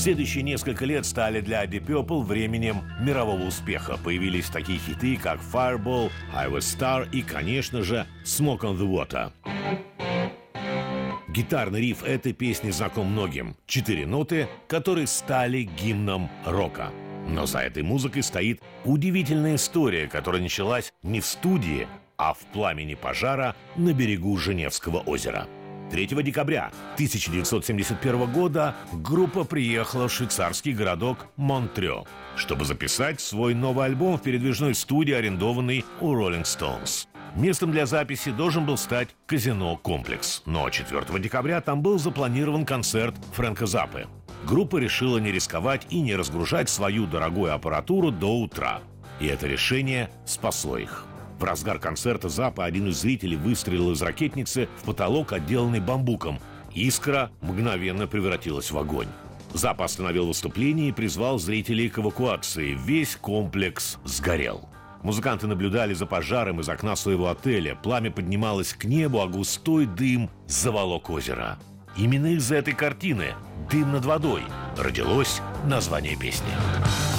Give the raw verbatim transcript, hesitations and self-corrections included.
Следующие несколько лет стали для Deep Purple временем мирового успеха. Появились такие хиты, как Fireball, I Was Star и, конечно же, Smoke on the Water. Гитарный риф этой песни знаком многим. Четыре ноты, которые стали гимном рока. Но за этой музыкой стоит удивительная история, которая началась не в студии, а в пламени пожара на берегу Женевского озера. третьего декабря тысяча девятьсот семьдесят первого года группа приехала в швейцарский городок Монтрео, чтобы записать свой новый альбом в передвижной студии, арендованной у Rolling Stones. Местом для записи должен был стать казино «Комплекс». Но четвёртого декабря там был запланирован концерт Фрэнка Заппы. Группа решила не рисковать и не разгружать свою дорогую аппаратуру до утра. И это решение спасло их. В разгар концерта Заппы один из зрителей выстрелил из ракетницы в потолок, отделанный бамбуком. Искра мгновенно превратилась в огонь. Заппа остановил выступление и призвал зрителей к эвакуации. Весь комплекс сгорел. Музыканты наблюдали за пожаром из окна своего отеля. Пламя поднималось к небу, а густой дым заволок озеро. Именно из-за этой картины «Дым над водой» родилось название песни.